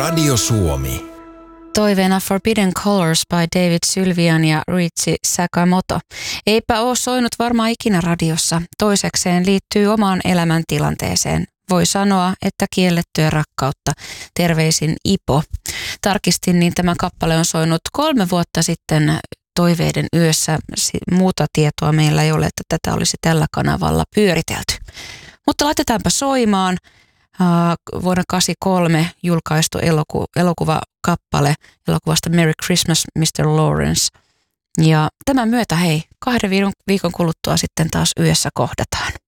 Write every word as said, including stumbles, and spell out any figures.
Radio Suomi. Toiveena Forbidden Colors by David Sylvian ja Ryuichi Sakamoto. Eipä ole soinut varmaan ikinä radiossa. Toisekseen liittyy omaan elämäntilanteeseen. Voi sanoa, että kiellettyä rakkautta. Terveisin Ipo. Tarkistin, niin tämä kappale on soinut kolme vuotta sitten Toiveiden yössä. Muuta tietoa meillä ei ole, että tätä olisi tällä kanavalla pyöritelty. Mutta laitetaanpa soimaan. Uh, vuonna kahdeksankymmentäkolme julkaistu eloku- elokuvakappale elokuvasta Merry Christmas, mister Lawrence. Ja tämän myötä, hei, kahden viikon kuluttua sitten taas yössä kohdataan.